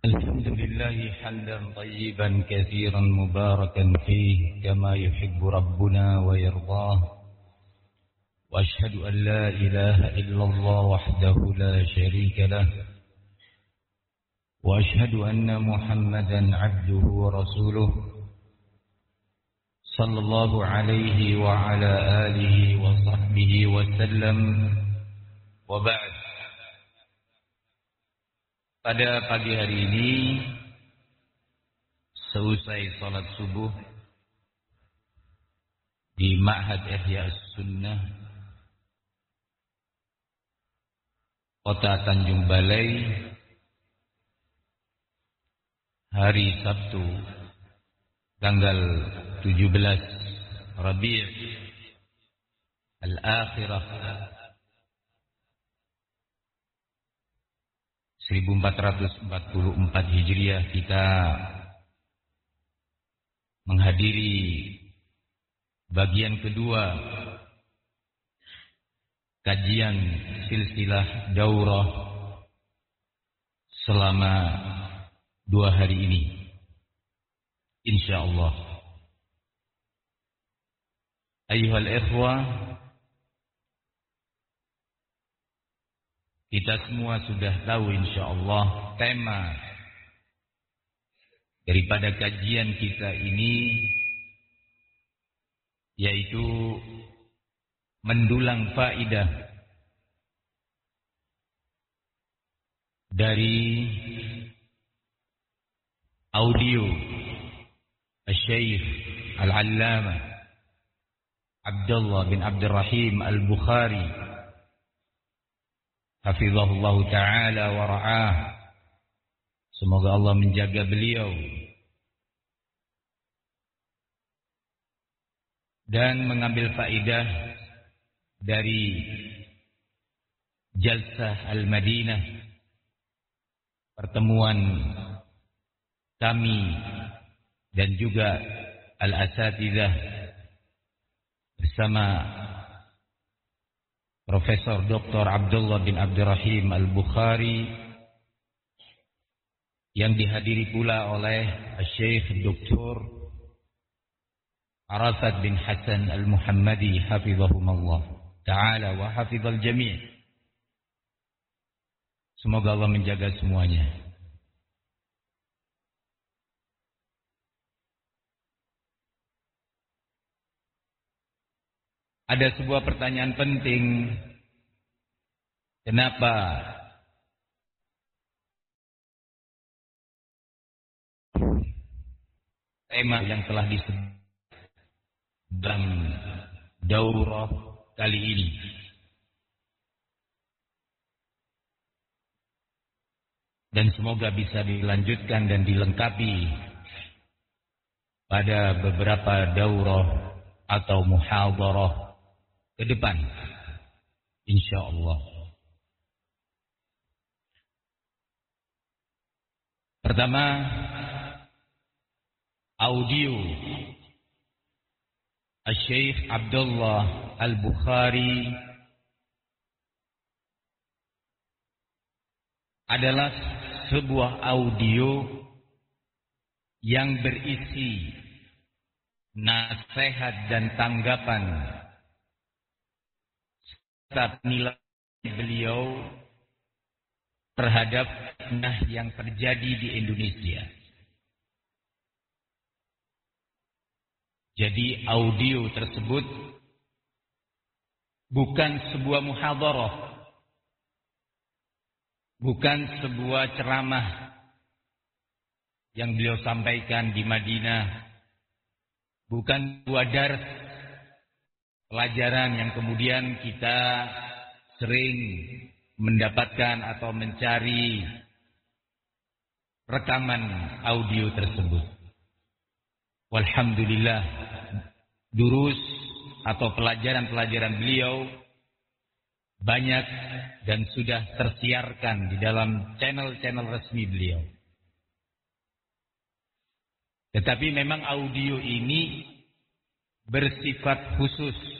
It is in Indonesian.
الحمد لله حمدا طيبا كثيرا مباركا فيه كما يحب ربنا ويرضاه، وأشهد أن لا إله إلا الله وحده لا شريك له، وأشهد أن محمدا عبده ورسوله صلى الله عليه وعلى آله وصحبه وسلم. وبعد. Pada pagi hari ini, seusai salat subuh di Ma'had Ihya Sunnah Kota Tanjung Balai, hari Sabtu tanggal 17 Rabi' Al-Akhirah 1444 Hijriah, kita menghadiri bagian kedua kajian silsilah daurah selama 2 hari ini, insyaallah. Ayyuhal ikhwah, kita semua sudah tahu insyaallah tema daripada kajian kita ini, yaitu mendulang faidah dari audio Syekh Al-Allamah Abdullah bin Abdurrahim Al-Bukhari hafizahullah ta'ala wa ra'ah. Semoga Allah menjaga beliau dan mengambil faidah dari Jalsah Al-Madinah, pertemuan kami dan juga al-asatidzah bersama Profesor Dr. Abdullah bin Abdurrahim Al-Bukhari, yang dihadiri pula oleh Syekh Dr. Arafat bin Hasan Al-Muhammadi hafizahumullah ta'ala wa hafizal jami'. Semoga Allah menjaga semuanya. Ada sebuah pertanyaan penting. Kenapa tema yang telah disebut dalam daurah kali ini dan semoga bisa dilanjutkan dan dilengkapi pada beberapa daurah atau muhadharah ke depan, insyaallah. Pertama, audio Syekh Abdullah Al-Bukhari adalah sebuah audio yang berisi nasihat dan tanggapan serta nilai beliau terhadap fitnah yang terjadi di Indonesia. Jadi audio tersebut bukan sebuah muhadharah, bukan sebuah ceramah yang beliau sampaikan di Madinah, bukan sebuah dars pelajaran yang kemudian kita sering mendapatkan atau mencari rekaman audio tersebut. Walhamdulillah, durus atau pelajaran-pelajaran beliau banyak dan sudah tersiarkan di dalam channel-channel resmi beliau. Tetapi memang audio ini bersifat khusus